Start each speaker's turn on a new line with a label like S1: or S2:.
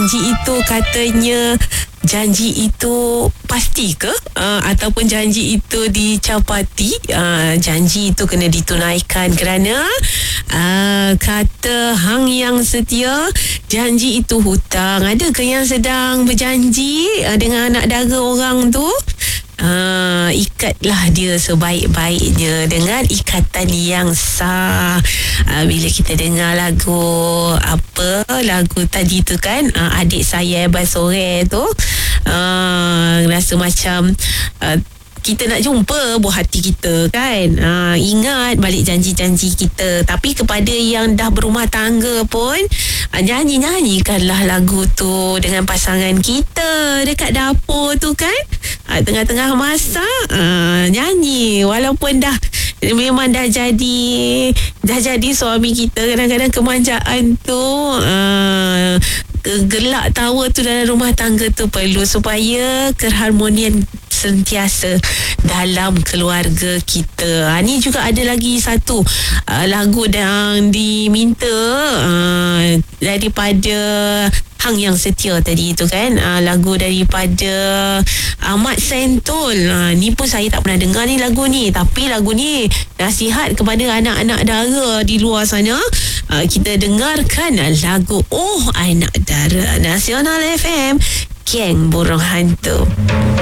S1: janji itu katanya janji itu pasti ke? Ataupun janji itu dicapati? Janji itu kena ditunaikan kerana kata hang yang setia, janji itu hutang. Ada ke yang sedang berjanji dengan anak dara orang tu? Ikatlah dia sebaik-baiknya dengan ikatan yang sah. Bila kita dengar lagu tadi tu kan, Adik Saya Basore tu, rasa macam kita nak jumpa buah hati kita kan. Ingat balik janji-janji kita. Tapi kepada yang dah berumah tangga pun, nyanyikanlah lagu tu dengan pasangan kita dekat dapur tu kan. Tengah-tengah masak, nyanyi. Walaupun memang dah jadi suami kita, kadang-kadang kemanjaan tu, gelak tawa tu dalam rumah tangga tu perlu supaya keharmonian sentiasa dalam keluarga kita. Ni juga ada lagi satu lagu yang diminta daripada hang yang setia tadi tu kan, lagu daripada Ahmad Sentul. Ni pun saya tak pernah dengar ni lagu ni, tapi lagu ni nasihat kepada anak-anak dara di luar sana. Kita dengarkan lagu Oh Anak Dara, Nasional FM, Geng Burung Hantu.